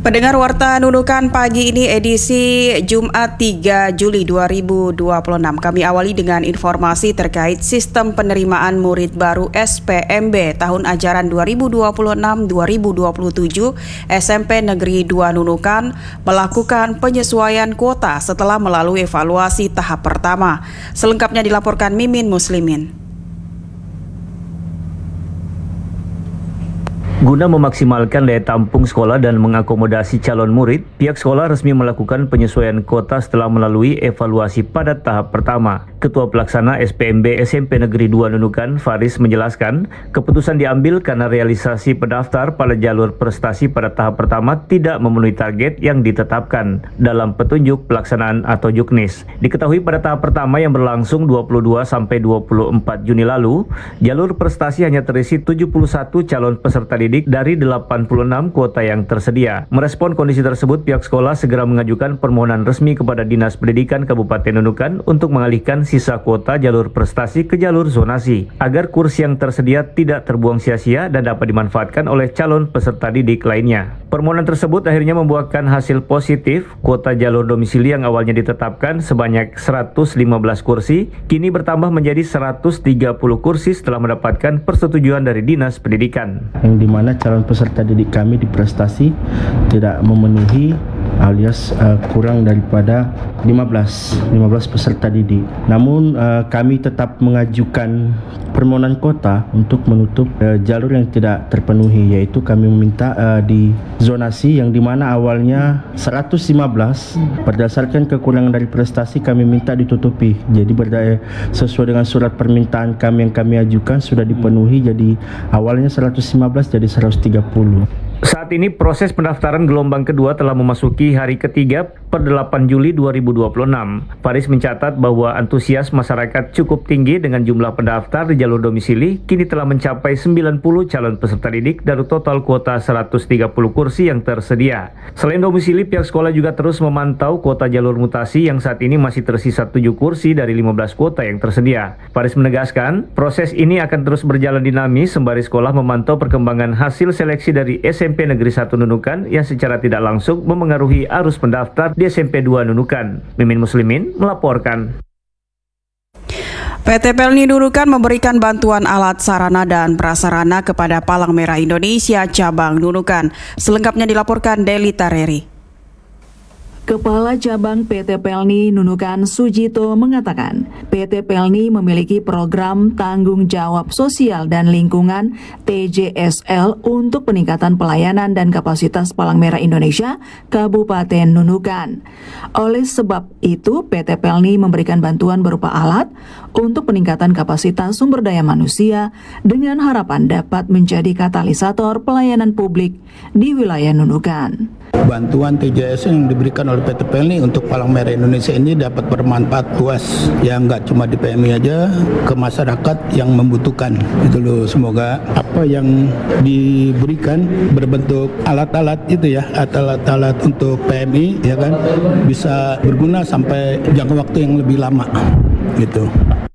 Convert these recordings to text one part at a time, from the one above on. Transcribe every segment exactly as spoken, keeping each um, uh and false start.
Pendengar Warta Nunukan pagi ini edisi Jumat tiga Juli dua ribu dua puluh enam. Kami awali dengan informasi terkait sistem penerimaan murid baru S P M B tahun ajaran dua ribu dua puluh enam dua ribu dua puluh tujuh. S M P Negeri dua Nunukan melakukan penyesuaian kuota setelah melalui evaluasi tahap pertama. Selengkapnya dilaporkan Mimin Muslimin. Guna memaksimalkan daya tampung sekolah dan mengakomodasi calon murid, pihak sekolah resmi melakukan penyesuaian kuota setelah melalui evaluasi pada tahap pertama. Ketua Pelaksana S P M B S M P Negeri dua Nunukan, Faris, menjelaskan keputusan diambil karena realisasi pendaftar pada jalur prestasi pada tahap pertama tidak memenuhi target yang ditetapkan dalam petunjuk pelaksanaan atau Juknis. Diketahui pada tahap pertama yang berlangsung dua puluh dua sampai dua puluh empat Juni lalu, jalur prestasi hanya terisi tujuh puluh satu calon peserta didik dari delapan puluh enam kuota yang tersedia. Merespon kondisi tersebut, pihak sekolah segera mengajukan permohonan resmi kepada Dinas Pendidikan Kabupaten Nunukan untuk mengalihkan sisa kuota jalur prestasi ke jalur zonasi, agar kursi yang tersedia tidak terbuang sia-sia dan dapat dimanfaatkan oleh calon peserta didik lainnya. Permohonan tersebut akhirnya membuahkan hasil positif. Kuota jalur domisili yang awalnya ditetapkan sebanyak seratus lima belas kursi, kini bertambah menjadi seratus tiga puluh kursi setelah mendapatkan persetujuan dari Dinas Pendidikan. Yang dimana calon peserta didik kami di prestasi tidak memenuhi alias uh, kurang daripada lima belas peserta didik. Namun uh, kami tetap mengajukan permohonan kuota untuk menutup uh, jalur yang tidak terpenuhi, yaitu kami meminta uh, di zonasi yang dimana awalnya seratus lima belas, berdasarkan kekurangan dari prestasi kami minta ditutupi. Jadi berdaya sesuai dengan surat permintaan kami yang kami ajukan sudah dipenuhi, jadi awalnya seratus lima belas jadi seratus tiga puluh. Saat ini proses pendaftaran gelombang kedua telah memasuki hari ketiga per delapan Juli dua ribu dua puluh enam. Faris mencatat bahwa antusias masyarakat cukup tinggi dengan jumlah pendaftar di jalur domisili kini telah mencapai sembilan puluh calon peserta didik dari total kuota seratus tiga puluh kursi yang tersedia. Selain domisili, pihak sekolah juga terus memantau kuota jalur mutasi yang saat ini masih tersisa tujuh kursi dari lima belas kuota yang tersedia. Faris menegaskan, proses ini akan terus berjalan dinamis sembari sekolah memantau perkembangan hasil seleksi dari S M P Negeri satu Nunukan yang secara tidak langsung memengaruhi arus pendaftar di S M P dua Nunukan. Mimin Muslimin melaporkan. P T Pelni Nunukan memberikan bantuan alat sarana dan prasarana kepada Palang Merah Indonesia cabang Nunukan. Selengkapnya dilaporkan Deli Tareri. Kepala Cabang P T Pelni Nunukan Sujito mengatakan, P T Pelni memiliki program tanggung jawab sosial dan lingkungan T J S L untuk peningkatan pelayanan dan kapasitas Palang Merah Indonesia Kabupaten Nunukan. Oleh sebab itu, P T Pelni memberikan bantuan berupa alat untuk peningkatan kapasitas sumber daya manusia dengan harapan dapat menjadi katalisator pelayanan publik di wilayah Nunukan. Bantuan T J S yang diberikan oleh P T Pelni untuk Palang Merah Indonesia ini dapat bermanfaat luas, ya nggak cuma di P M I aja, ke masyarakat yang membutuhkan. Itu loh, semoga apa yang diberikan berbentuk alat-alat itu ya, alat-alat untuk P M I ya kan, bisa berguna sampai jangka waktu yang lebih lama gitu.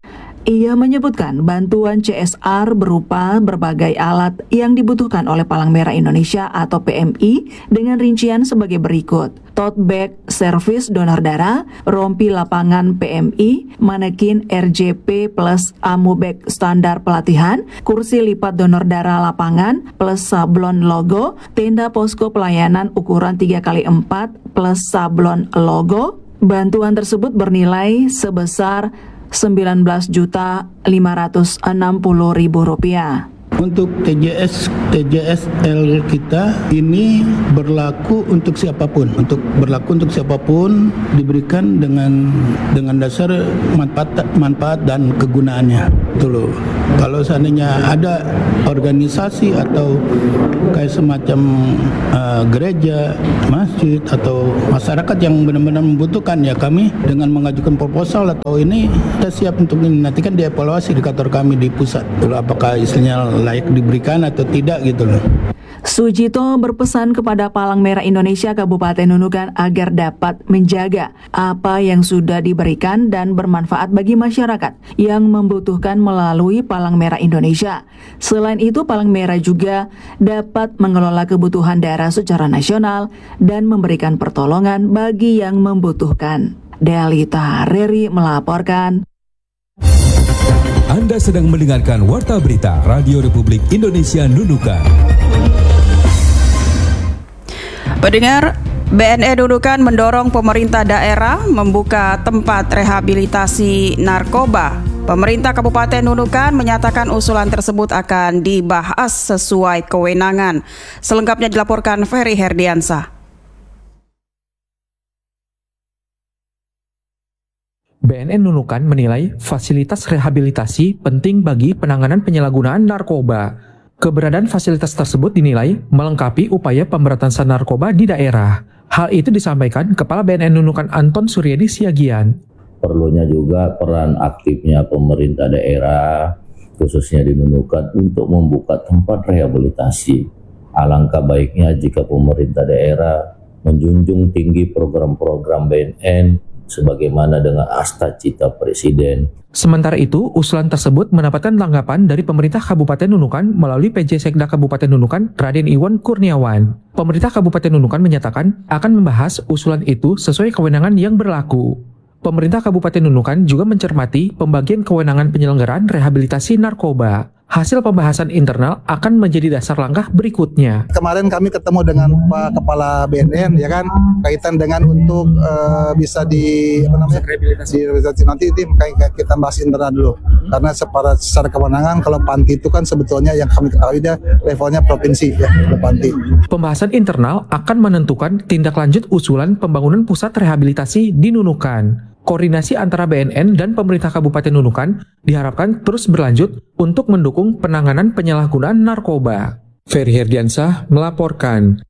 Ia menyebutkan bantuan C S R berupa berbagai alat yang dibutuhkan oleh Palang Merah Indonesia atau P M I dengan rincian sebagai berikut: tote bag servis donor darah, rompi lapangan P M I, manekin R J P plus amu bag standar pelatihan, kursi lipat donor darah lapangan plus sablon logo, tenda posko pelayanan ukuran tiga kali empat plus sablon logo. Bantuan tersebut bernilai sebesar sembilan belas juta lima ratus enam puluh ribu rupiah. Untuk T J S T J S L kita ini berlaku untuk siapapun, untuk berlaku untuk siapapun, diberikan dengan dengan dasar manfaat manfaat dan kegunaannya. Itu loh. Kalau seandainya ada organisasi atau kayak semacam uh, gereja, masjid atau masyarakat yang benar-benar membutuhkan, ya kami dengan mengajukan proposal atau ini kita siap untuk ini. Nanti kan dievaluasi di kantor kami di pusat. Lalu apakah istilahnya layak diberikan atau tidak gitu loh. Sujito berpesan kepada Palang Merah Indonesia Kabupaten Nunukan agar dapat menjaga apa yang sudah diberikan dan bermanfaat bagi masyarakat yang membutuhkan melalui Palang Palang Merah Indonesia. Selain itu, Palang Merah juga dapat mengelola kebutuhan daerah secara nasional dan memberikan pertolongan bagi yang membutuhkan. Delita Reri melaporkan. Anda sedang mendengarkan Warta Berita Radio Republik Indonesia Nunukan. Pendengar, B N E Nunukan mendorong pemerintah daerah membuka tempat rehabilitasi narkoba. Pemerintah Kabupaten Nunukan menyatakan usulan tersebut akan dibahas sesuai kewenangan. Selengkapnya dilaporkan Ferry Herdiansah. B N E Nunukan menilai fasilitas rehabilitasi penting bagi penanganan penyalahgunaan narkoba. Keberadaan fasilitas tersebut dinilai melengkapi upaya pemberantasan narkoba di daerah. Hal itu disampaikan Kepala B N E Nunukan Anton Suryadi Siagian. Perlunya juga peran aktifnya pemerintah daerah, khususnya di Nunukan, untuk membuka tempat rehabilitasi. Alangkah baiknya jika pemerintah daerah menjunjung tinggi program-program B N N sebagaimana dengan asta cita Presiden. Sementara itu, usulan tersebut mendapatkan tanggapan dari pemerintah Kabupaten Nunukan melalui P J Sekda Kabupaten Nunukan, Raden Iwan Kurniawan. Pemerintah Kabupaten Nunukan menyatakan akan membahas usulan itu sesuai kewenangan yang berlaku. Pemerintah Kabupaten Nunukan juga mencermati pembagian kewenangan penyelenggaraan rehabilitasi narkoba. Hasil pembahasan internal akan menjadi dasar langkah berikutnya. Kemarin kami ketemu dengan Pak Kepala B N N, ya kan, kaitan dengan untuk uh, bisa di apa namanya rehabilitasi. Nanti tim kayak kita bahas internal dulu. Karena secara, secara kewenangan kalau panti itu kan sebetulnya yang kami ketahui dia levelnya provinsi ya, panti. Pembahasan internal akan menentukan tindak lanjut usulan pembangunan pusat rehabilitasi di Nunukan. Koordinasi antara B N N dan pemerintah Kabupaten Nunukan diharapkan terus berlanjut untuk mendukung penanganan penyalahgunaan narkoba. Ferry Herdiansah melaporkan.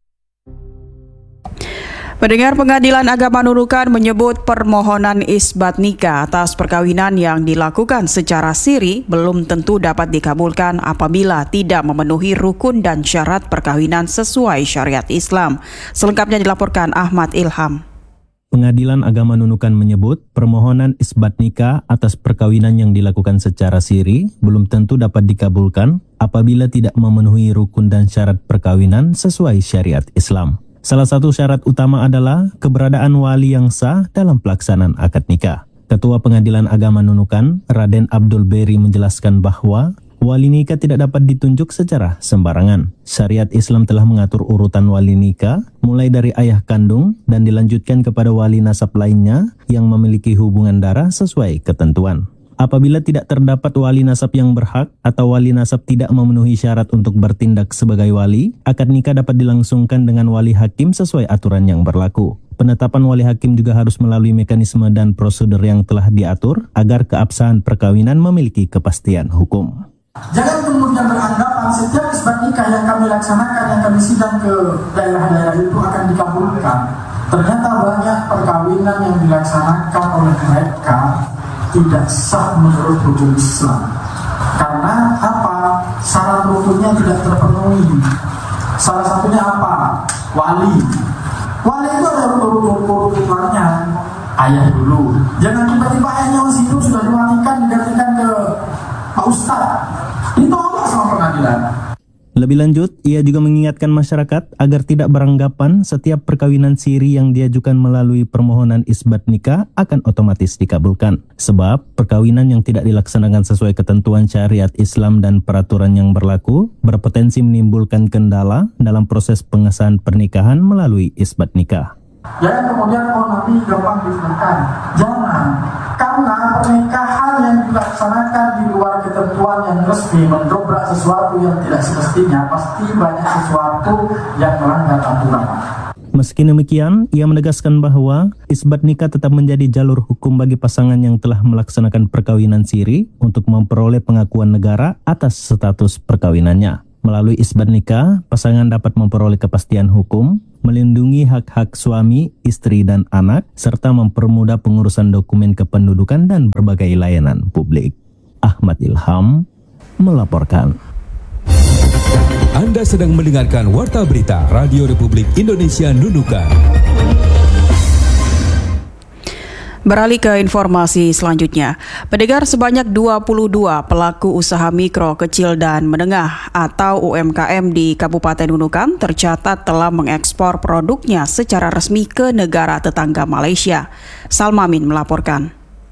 Pendengar, Pengadilan Agama Nunukan menyebut permohonan isbat nikah atas perkawinan yang dilakukan secara siri belum tentu dapat dikabulkan apabila tidak memenuhi rukun dan syarat perkawinan sesuai syariat Islam. Selengkapnya dilaporkan Ahmad Ilham. Pengadilan Agama Nunukan menyebut permohonan isbat nikah atas perkawinan yang dilakukan secara siri belum tentu dapat dikabulkan apabila tidak memenuhi rukun dan syarat perkawinan sesuai syariat Islam. Salah satu syarat utama adalah keberadaan wali yang sah dalam pelaksanaan akad nikah. Ketua Pengadilan Agama Nunukan, Raden Abdul Beri, menjelaskan bahwa wali nikah tidak dapat ditunjuk secara sembarangan. Syariat Islam telah mengatur urutan wali nikah, mulai dari ayah kandung dan dilanjutkan kepada wali nasab lainnya yang memiliki hubungan darah sesuai ketentuan. Apabila tidak terdapat wali nasab yang berhak atau wali nasab tidak memenuhi syarat untuk bertindak sebagai wali, akad nikah dapat dilangsungkan dengan wali hakim sesuai aturan yang berlaku. Penetapan wali hakim juga harus melalui mekanisme dan prosedur yang telah diatur agar keabsahan perkawinan memiliki kepastian hukum. Jangan kemudian beranggapan setiap isbat nikah yang kami laksanakan, yang kami sidang ke daerah-daerah itu akan dikabulkan. Ternyata banyak perkawinan yang dilaksanakan oleh mereka tidak sah menurut hukum Islam. Karena apa? Syarat rukunnya tidak terpenuhi. Salah satunya apa? Wali. Wali itu ada rukun-rukunnya. Ayah dulu. Jangan tiba-tiba ayahnya masih hidup sudah dimatikan digantikan ke Pak Ustadz. Ditolak sama pengadilan. Lebih lanjut, ia juga mengingatkan masyarakat agar tidak beranggapan setiap perkawinan siri yang diajukan melalui permohonan isbat nikah akan otomatis dikabulkan. Sebab, perkawinan yang tidak dilaksanakan sesuai ketentuan syariat Islam dan peraturan yang berlaku berpotensi menimbulkan kendala dalam proses pengesahan pernikahan melalui isbat nikah. Jangan kemudian oh nanti gampang diserahkan. Jangan, karena pernikahan yang dilaksanakan di luar ketentuan yang resmi mendobrak sesuatu yang tidak semestinya, pasti banyak sesuatu yang melanggar aturan. Meski demikian, ia menegaskan bahwa isbat nikah tetap menjadi jalur hukum bagi pasangan yang telah melaksanakan perkawinan siri untuk memperoleh pengakuan negara atas status perkawinannya. Melalui isbat nikah, pasangan dapat memperoleh kepastian hukum, melindungi hak-hak suami, istri, dan anak, serta mempermudah pengurusan dokumen kependudukan dan berbagai layanan publik. Ahmad Ilham melaporkan. Anda sedang mendengarkan Warta Berita Radio Republik Indonesia Nunukan. Beralih ke informasi selanjutnya, pendengar, sebanyak dua puluh dua pelaku usaha mikro, kecil dan menengah atau U M K M di Kabupaten Nunukan tercatat telah mengekspor produknya secara resmi ke negara tetangga Malaysia. Salmamin melaporkan.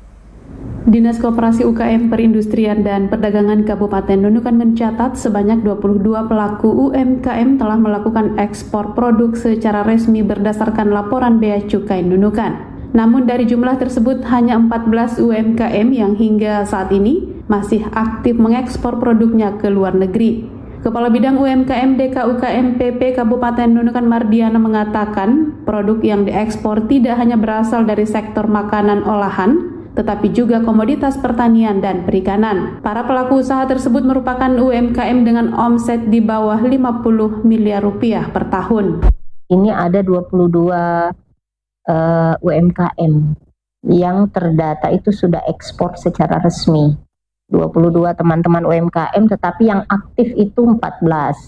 Dinas Koperasi U K M Perindustrian dan Perdagangan Kabupaten Nunukan mencatat sebanyak dua puluh dua pelaku U M K M telah melakukan ekspor produk secara resmi berdasarkan laporan Bea Cukai Nunukan. Namun dari jumlah tersebut hanya empat belas U M K M yang hingga saat ini masih aktif mengekspor produknya ke luar negeri. Kepala Bidang U M K M D K U K M P P Kabupaten Nunukan Mardiana mengatakan produk yang diekspor tidak hanya berasal dari sektor makanan olahan, tetapi juga komoditas pertanian dan perikanan. Para pelaku usaha tersebut merupakan U M K M dengan omset di bawah lima puluh miliar rupiah per tahun. Ini ada dua puluh dua Uh, U M K M yang terdata itu sudah ekspor secara resmi. dua puluh dua teman-teman U M K M, tetapi yang aktif itu empat belas.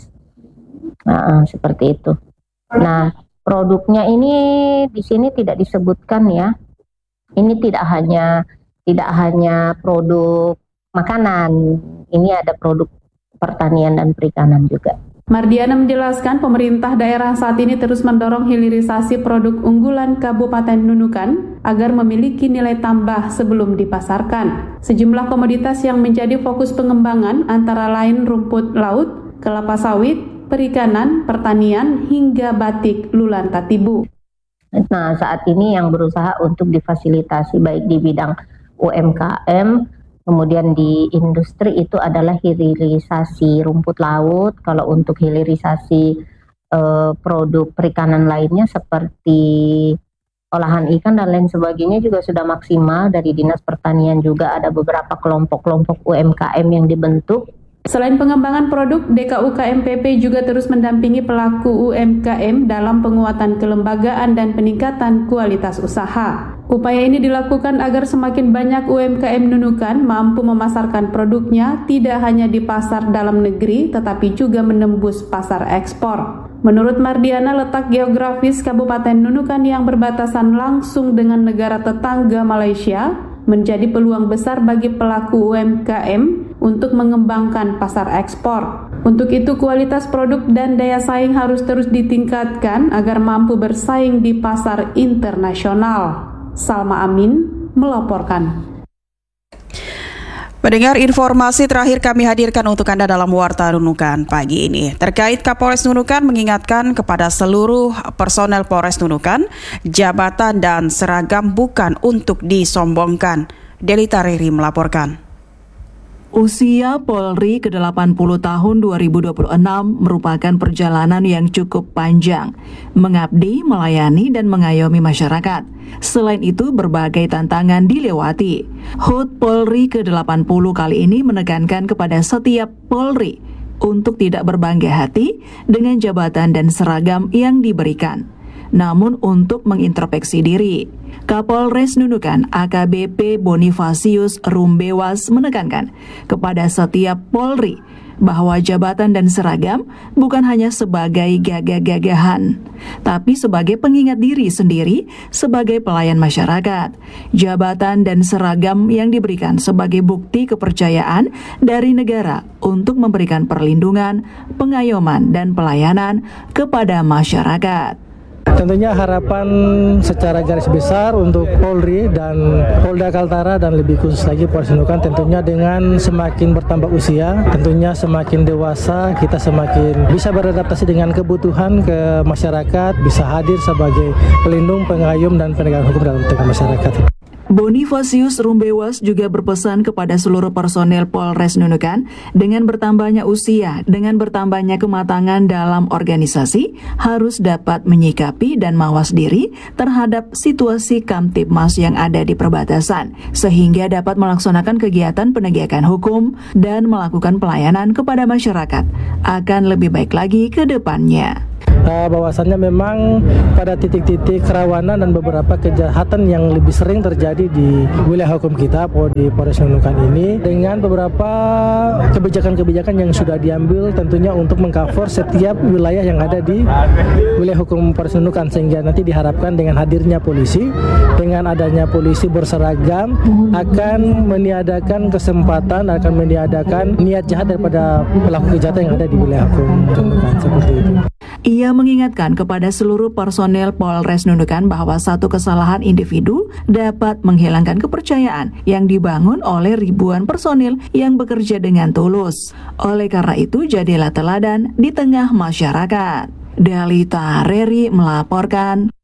Nah, seperti itu. Nah, produknya ini di sini tidak disebutkan ya. Ini tidak hanya tidak hanya produk makanan. Ini ada produk pertanian dan perikanan juga. Mardiana menjelaskan pemerintah daerah saat ini terus mendorong hilirisasi produk unggulan Kabupaten Nunukan agar memiliki nilai tambah sebelum dipasarkan. Sejumlah komoditas yang menjadi fokus pengembangan antara lain rumput laut, kelapa sawit, perikanan, pertanian, hingga batik Lulan Tatibu. Nah, saat ini yang berusaha untuk difasilitasi baik di bidang U M K M, kemudian di industri itu adalah hilirisasi rumput laut. Kalau untuk hilirisasi eh, produk perikanan lainnya seperti olahan ikan dan lain sebagainya juga sudah maksimal. Dari Dinas Pertanian juga ada beberapa kelompok-kelompok U M K M yang dibentuk. Selain pengembangan produk, D K U K M P P juga terus mendampingi pelaku U M K M dalam penguatan kelembagaan dan peningkatan kualitas usaha. Upaya ini dilakukan agar semakin banyak U M K M Nunukan mampu memasarkan produknya tidak hanya di pasar dalam negeri, tetapi juga menembus pasar ekspor. Menurut Mardiana, letak geografis Kabupaten Nunukan yang berbatasan langsung dengan negara tetangga Malaysia menjadi peluang besar bagi pelaku U M K M untuk mengembangkan pasar ekspor. Untuk itu, kualitas produk dan daya saing harus terus ditingkatkan agar mampu bersaing di pasar internasional. Salma Amin melaporkan. Pendengar, informasi terakhir kami hadirkan untuk Anda dalam Warta Nunukan pagi ini. Terkait Kapolres Nunukan mengingatkan kepada seluruh personel Polres Nunukan, jabatan dan seragam bukan untuk disombongkan. Delita Riri melaporkan. Usia Polri ke delapan puluh tahun dua ribu dua puluh enam merupakan perjalanan yang cukup panjang, mengabdi, melayani, dan mengayomi masyarakat. Selain itu, berbagai tantangan dilewati. H U T Polri ke delapan puluh kali ini menekankan kepada setiap Polri untuk tidak berbangga hati dengan jabatan dan seragam yang diberikan, namun untuk mengintrospeksi diri. Kapolres Nunukan A K B P Bonifasius Rumbewas menekankan kepada setiap Polri bahwa jabatan dan seragam bukan hanya sebagai gagah-gagahan, tapi sebagai pengingat diri sendiri sebagai pelayan masyarakat. Jabatan dan seragam yang diberikan sebagai bukti kepercayaan dari negara untuk memberikan perlindungan, pengayoman, dan pelayanan kepada masyarakat. Tentunya harapan secara garis besar untuk Polri dan Polda Kaltara dan lebih khusus lagi Polres Nunukan, tentunya dengan semakin bertambah usia, tentunya semakin dewasa, kita semakin bisa beradaptasi dengan kebutuhan ke masyarakat, bisa hadir sebagai pelindung, pengayom, dan penegak hukum dalam tengah masyarakat. Bonifasius Rumbewas juga berpesan kepada seluruh personel Polres Nunukan dengan bertambahnya usia, dengan bertambahnya kematangan dalam organisasi, harus dapat menyikapi dan mawas diri terhadap situasi Kamtibmas yang ada di perbatasan, sehingga dapat melaksanakan kegiatan penegakan hukum dan melakukan pelayanan kepada masyarakat akan lebih baik lagi ke depannya. uh, bahwasannya memang pada titik-titik kerawanan dan beberapa kejahatan yang lebih sering terjadi di wilayah hukum kita di Polres Nunukan ini, dengan beberapa kebijakan-kebijakan yang sudah diambil tentunya untuk mengcover setiap wilayah yang ada di wilayah hukum Polres Nunukan, sehingga nanti diharapkan dengan hadirnya polisi, dengan adanya polisi berseragam akan meniadakan kesempatan, akan meniadakan niat jahat daripada pelaku kejahatan yang ada di wilayah hukum Nunukan, seperti itu. Ia mengingatkan kepada seluruh personel Polres Nunukan bahwa satu kesalahan individu dapat menghilangkan kepercayaan yang dibangun oleh ribuan personil yang bekerja dengan tulus. Oleh karena itu, jadilah teladan di tengah masyarakat. Delita Reri melaporkan.